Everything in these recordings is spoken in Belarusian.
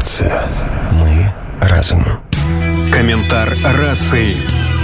Рация. Мы разум. Комментар рации.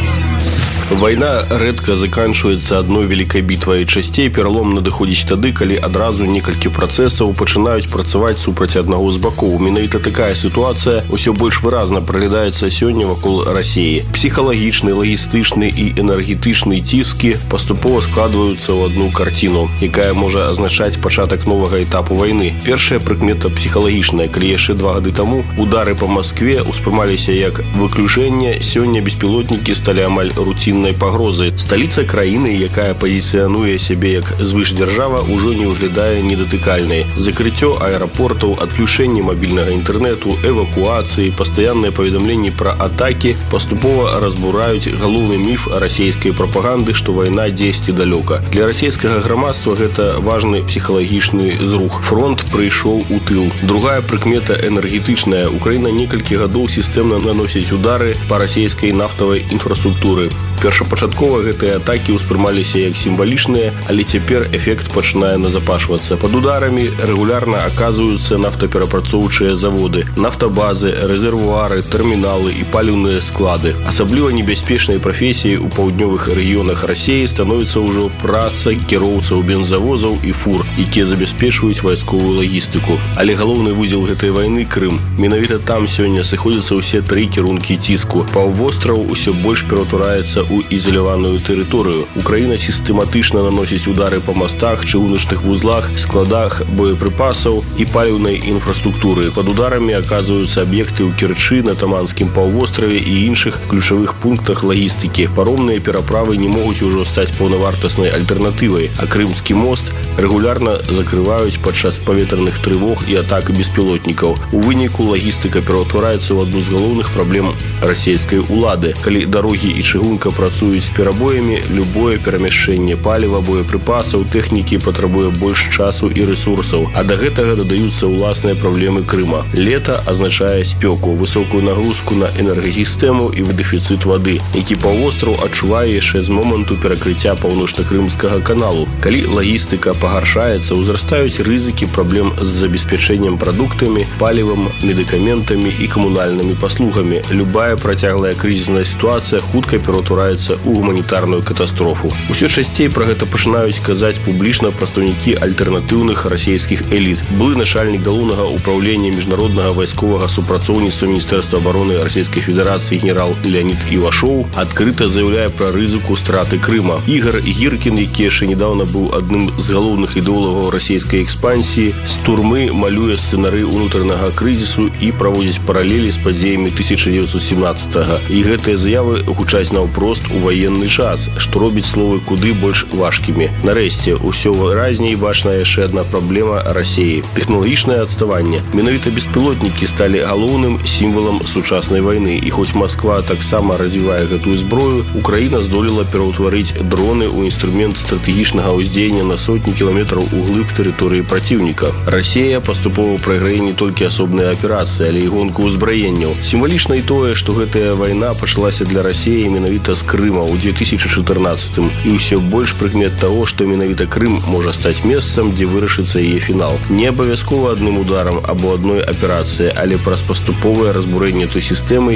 Вайна рэдка заканчваецца адной вялікай бітвай. Часцей пералом надыходзіць тады, калі адразу некалькі працэсаў пачынаюць працаваць супраць аднаго з бакоў. Менавіта такая сітуацыя ўсё больш выразна праглядаецца сёння вакол Расіі. Псіхалагічны, лагістычны і энергетычны ціскі паступова складваюцца ў адну карціну, якая можа азначаць пачатак новага этапу вайны. Першая прыкмета псіхалагічная. Калі яшчэ 2 гады таму удары па Маскве ўспрымаліся як выключэнне, сёння беспілотнікі сталі амаль рутіннай пагрозы. Сталіца краіны, якая пазіцыянуе сябе як звышдзяржава, ужо не выглядае недатыкальнай. Закрыццё аэрапортаў, адключэнне мабільнага інтэрнэту, эвакуацыі, пастаянныя паведамленні пра атакі паступова разбураюць галоўны міф расійскай прапаганды, што вайна дзесьці далёка. Для расійскага грамадства гэта важны псіхалагічны зрух. Фронт прыйшоў у тыл. Другая прыкмета энергетычная. Украіна некалькі гадоў сістэмна наносіць удары па расійскай нафтавай інфраструктуры. Першапачаткова гэтыя атакі ўспрымаліся як сімвалічныя, але цяпер эфект пачынае назапашвацца. Пад ударамі рэгулярна аказваюцца нафтаперапрацоўчыя заводы, нафтабазы, рэзервуары, тэрміналы і паліўныя склады. Асабліва небяспечнай прафесіяй у паўднёвых рэгіёнах Расіі становіцца ўжо праца кіроўцаў бензавозаў і фур, якія забяспечваюць вайсковую лагістыку. Але галоўны вузел гэтай вайны – Крым. Менавіта там сёння сыходзяцца ўсе 3 кірункі ціску. Паўвостраў усё больш ператвараецца у ізаляваную тэрыторыю. Украіна сістэматычна наносіць удары па мастах, чыгуначных вузлах, складах боепрыпасаў і паліўнай інфраструктуры. Пад ударамі аказваюцца аб'екты ў Керчы, на Таманскім паўвостраве і іншых ключавых пунктах лагістыкі. Паромныя пераправы не могуць ужо стаць паўнавартаснай альтэрнатывай, а Крымскі мост рэгулярна закрываюць падчас паветраных трывог і атак беспілотнікаў. У выніку лагістыка пераўтвараецца ў адну з галоўных праблем расійскай улады. Калі дарогі і чыгунка працуюць з перабоямі, любое перамяшчэнне паліва, боепрыпасаў, тэхнікі патрабуе больш часу і рэсурсаў, а да гэтага дадаюцца ўласныя праблемы Крыма. Лета азначае спёку, высокую нагрузку на энергасістэму і дэфіцыт вады, які паўвостраў адчувае яшчэ з моманту перакрыцця паўночна-крымскага каналу. Калі лагістыка пагаршаецца, узрастаюць рызыкі праблем з забеспячэннем прадуктамі, палівам, медыкаментамі і камунальнымі паслугамі. Любая працяглая крызісная сітуацыя хутка ператвараецца ў гуманітарную катастрофу. Усё часцей пра гэта пачынаюць казаць публічна прадстаўнікі альтэрнатыўных расійскіх эліт. Былы начальнік галоўнага ўпраўлення міжнароднага вайсковага супрацоўніцтва Міністэрства абароны Расійскай Федэрацыі генерал Леонід Івашоў адкрыта заяўляе пра рызыку страты Крыма. Ігор Гіркін, які яшчэ нядаўна быў адным з галоўных ідэолагаў расійскай экспансіі, з турмы малюе сцэнары ўнутранага крызісу і праводзіць паралелі з падзеямі 1917-га. І гэтыя заявы гучаць наўпрост у ваенны час, што робіць словы куды больш важкімі. Нарэшце, усё выразней бачна яшчэ адна праблема Расіі – тэхналагічнае адставанне. Менавіта беспілотнікі сталі галоўным сімвалам сучаснай вайны. І хоць Масква таксама развівае гэтую зброю, Украіна здолела пераўтварыць дроны ў інструмент стратэгічнага ўздзеяння на сотні кіламетраў углыб тэрыторыі праціўніка. Расія паступова прайграе не толькі асобныя аперацыі, але і гонку ўзбраенняў. Сімвалічна і тое, што гэтая вайна пачалася для Расіі менавіта з Крыма ў 2014-м. І ўсё больш прыкмет таго, што менавіта Крым можа стаць месцам, дзе вырашыцца яе фінал. Не абавязкова адным ударам або адной аперацыяй, але праз паступовае разбурэнне той сістэмы,